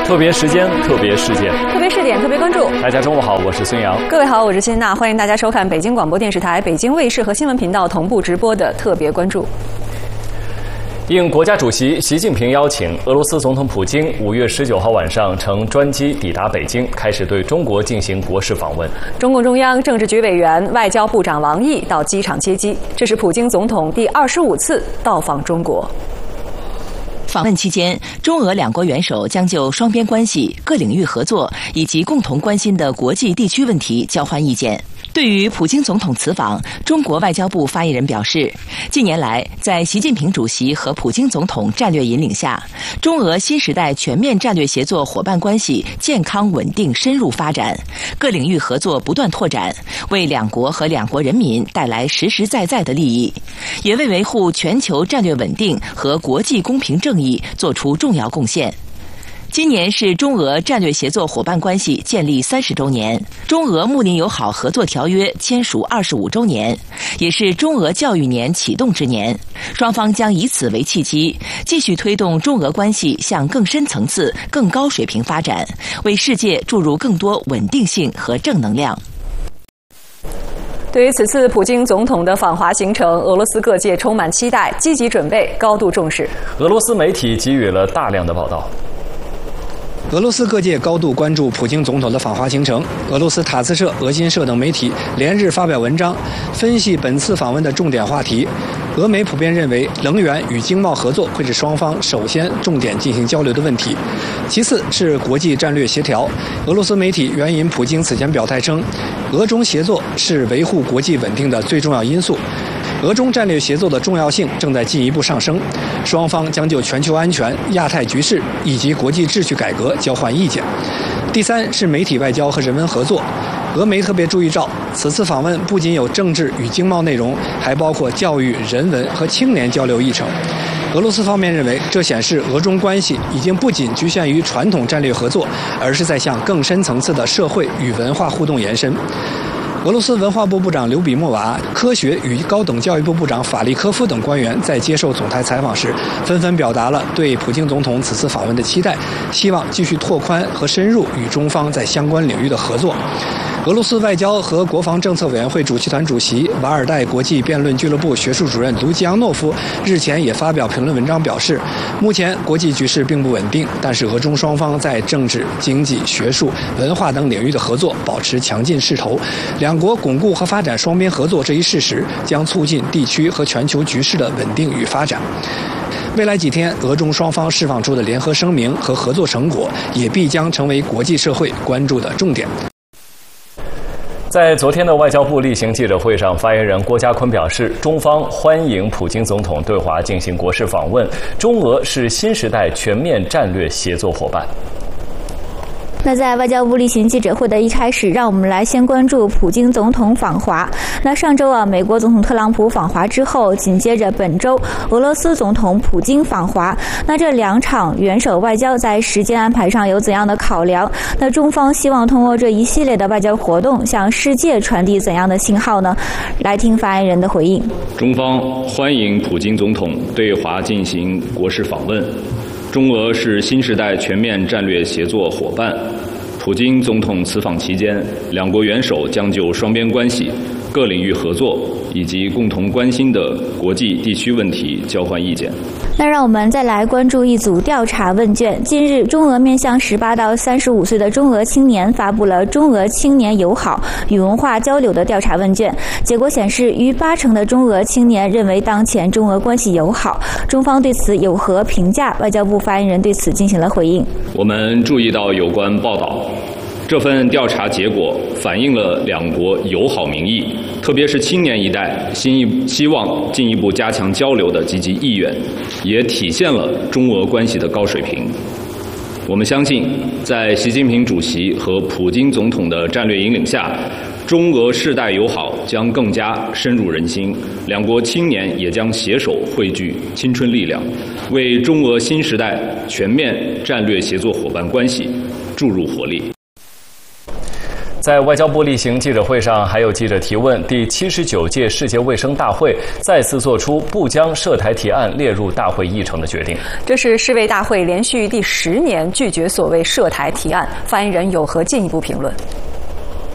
特别时间，特别事件， 特别试点，特别关注。 大家中午好，我是孙杨。 各位好，我是辛娜，欢迎大家收看北京广播电视台、北京卫视和新闻频道同步直播的特别关注。应国家主席习近平邀请，俄罗斯总统普京5月19号晚上乘专机抵达北京，开始对中国进行国事访问。中共中央政治局委员、外交部长王毅到机场接机，这是普京总统第25次到访中国。 访问期间，中俄两国元首将就双边关系、各领域合作以及共同关心的国际地区问题交换意见。对于普京总统此访，中国外交部发言人表示，近年来，在习近平主席和普京总统战略引领下，中俄新时代全面战略协作伙伴关系健康稳定深入发展，各领域合作不断拓展，为两国和两国人民带来实实在在的利益，也为维护全球战略稳定和国际公平正义做出重要贡献。今年是中俄战略协作伙伴关系建立30周年，中俄睦邻友好合作条约签署25周年，也是中俄教育年启动之年。双方将以此为契机，继续推动中俄关系向更深层次、更高水平发展，为世界注入更多稳定性和正能量。 对于此次普京总统的访华行程，俄罗斯各界充满期待，积极准备，高度重视。俄罗斯媒体给予了大量的报道。 俄罗斯各界高度关注普京总统的访华行程。俄罗斯塔斯社、俄新社等媒体连日发表文章，分析本次访问的重点话题。俄媒普遍认为，能源与经贸合作会是双方首先重点进行交流的问题，其次是国际战略协调。俄罗斯媒体援引普京此前表态称，俄中协作是维护国际稳定的最重要因素。俄中战略协作的重要性正在进一步上升，双方将就全球安全、亚太局势以及国际秩序改革交换意见。第三是媒体外交和人文合作。俄媒特别注意到，此次访问不仅有政治与经贸内容，还包括教育、人文和青年交流议程。俄罗斯方面认为，这显示俄中关系已经不仅局限于传统战略合作，而是在向更深层次的社会与文化互动延伸。俄罗斯文化部部长刘比莫娃、科学与高等教育部部长法利科夫等官员在接受总台采访时，纷纷表达了对普京总统此次访问的期待，希望继续拓宽和深入与中方在相关领域的合作。俄罗斯外交和国防政策委员会主席团主席、瓦尔代国际辩论俱乐部学术主任卢基扬诺夫日前也发表评论文章表示，目前国际局势并不稳定，但是俄中双方在政治、经济、学术、文化等领域的合作保持强劲势头，两国巩固和发展双边合作这一事实，将促进地区和全球局势的稳定与发展。未来几天，俄中双方释放出的联合声明和合作成果，也必将成为国际社会关注的重点。 在昨天的外交部例行记者会上，发言人郭家坤表示，中方欢迎普京总统对华进行国事访问，中俄是新时代全面战略协作伙伴。 那在外交部例行记者会的一开始，让我们来先关注普京总统访华。那上周美国总统特朗普访华之后，紧接着本周俄罗斯总统普京访华。那这两场元首外交在时间安排上有怎样的考量？那中方希望通过这一系列的外交活动向世界传递怎样的信号呢？来听发言人的回应。 中方欢迎普京总统对华进行国事访问。中俄是新时代全面战略协作伙伴。普京总统此访期间，两国元首将就双边关系、各领域合作以及共同关心的国际地区问题交换意见。 那让我们再来关注一组调查问卷。近日，中俄面向18到35岁的中俄青年发布了中俄青年友好与文化交流的调查问卷。结果显示，逾80%的中俄青年认为当前中俄关系友好。中方对此有何评价？外交部发言人对此进行了回应。 我们注意到有关报道。这份调查结果反映了两国友好民意，特别是青年一代希望进一步加强交流的积极意愿，也体现了中俄关系的高水平。我们相信，在习近平主席和普京总统的战略引领下，中俄世代友好将更加深入人心，两国青年也将携手汇聚青春力量，为中俄新时代全面战略协作伙伴关系注入活力。 在外交部例行记者会上，还有记者提问：第79届世界卫生大会再次做出不将涉台提案列入大会议程的决定。 这是世卫大会连续第10年拒绝所谓涉台提案，发言人有何进一步评论？